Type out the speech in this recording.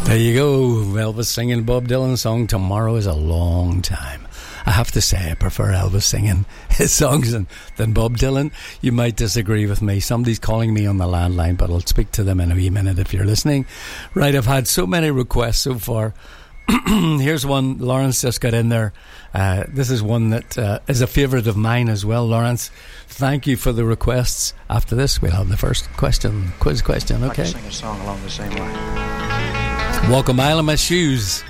There you go, Elvis singing Bob Dylan's song Tomorrow Is a Long Time. I have to say I prefer Elvis singing his songs than Bob Dylan. You might disagree with me. Somebody's calling me on the landline, but I'll speak to them in a wee minute if you're listening. Right, I've had so many requests so far. Here's one. Lawrence just got in there. This is one that is a favourite of mine as well. Lawrence, thank you for the requests. After this, we'll have the first question, quiz question. Okay. I'd like to sing a song along the same line. Walk a mile in my shoes.